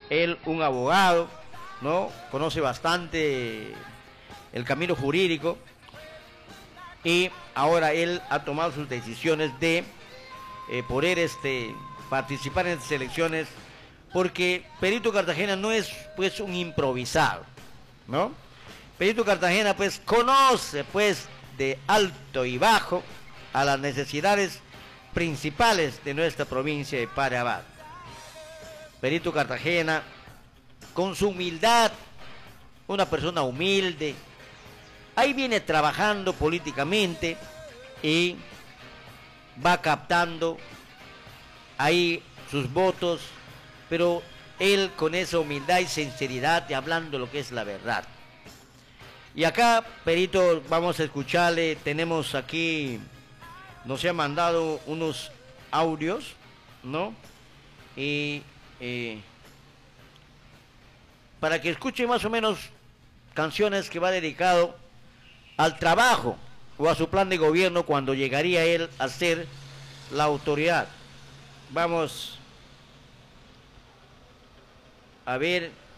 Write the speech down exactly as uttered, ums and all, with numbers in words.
él un abogado, ¿no? Conoce bastante el camino jurídico y ahora él ha tomado sus decisiones de eh, poder este, participar en estas elecciones, porque Perito Cartagena no es pues un improvisado, ¿no? Perito Cartagena pues conoce pues de alto y bajo a las necesidades principales de nuestra provincia de Paraná. Perito Cartagena, con su humildad, una persona humilde, ahí viene trabajando políticamente y va captando ahí sus votos, pero él con esa humildad y sinceridad y hablando lo que es la verdad. Y acá, Perito, vamos a escucharle, tenemos aquí, nos ha mandado unos audios, ¿no? Y eh, para que escuche más o menos canciones que va dedicado al trabajo o a su plan de gobierno cuando llegaría él a ser la autoridad. Vamos a ver